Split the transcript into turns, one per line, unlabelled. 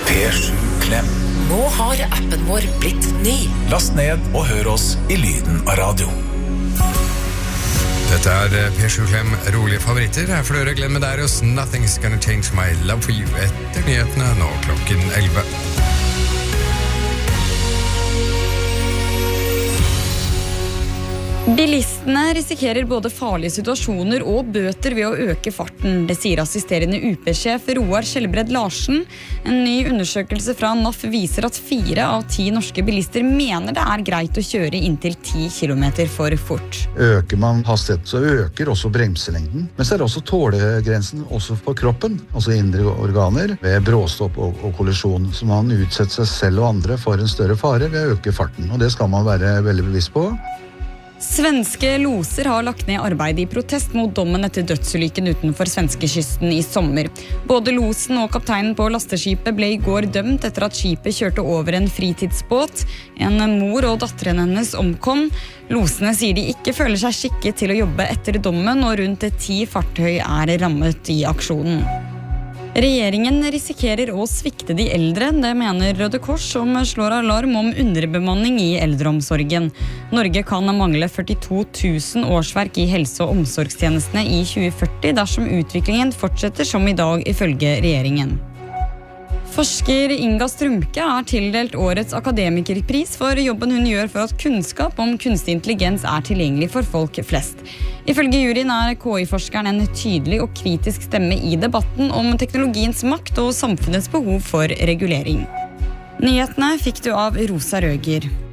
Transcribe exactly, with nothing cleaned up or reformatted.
P sju Klem.
Nå har appen vår blitt ny.
Last ned og hør oss i lyden av radio.
Dette er P sju Klem, rolige favoritter. Her flører Glenn Medeiros, Nothing's Gonna Change My Love For You, etter nyhetene nå klokken elleve.
Bilistene risikerer både farlige situasjoner og bøter ved å øke farten. Det sier assisterende U P-sjef Roar Skjelbred Larsen. En ny undersøkelse fra N A F viser at fire av ti norske bilister mener det er greit å kjøre inntil ti kilometer for fort.
Øker man hastighet, så øker også bremselengden. Men så er det også tålegrensen også for kroppen, altså indre organer, ved bråstopp og, og kollisjon. Så man utsetter seg selv og andre for en større fare ved å øke farten. Og det skal man være veldig bevisst på.
Svenske loser har lagt ned arbeid i protest mot dommen etter dødsulykken utenfor svenskekysten i sommer. Både losen og kapteinen på lasteskipet ble i går dømt etter at skipet kjørte over en fritidsbåt. En mor og datteren hennes omkom. Losene sier de ikke føler seg skikket til å jobbe etter dommen, og rundt ti fartøy er rammet i aksjonen. Regjeringen risikerer å svikte de eldre, det mener Røde Kors, som slår alarm om underbemanning i eldreomsorgen. Norge kan mangle førtito tusen årsverk i helse- og omsorgstjenestene i tjue førti dersom utviklingen fortsetter som i dag, ifølge regjeringen. Forsker Inga Strumke er tildelt årets akademikerpris for jobben hun gjør for at kunnskap om kunstig intelligens er tilgjengelig for folk flest. Ifølge juryen er K I-forskeren en tydelig og kritisk stemme i debatten om teknologiens makt og samfunnets behov for regulering. Nyhetene fikk du av Rosa Røger.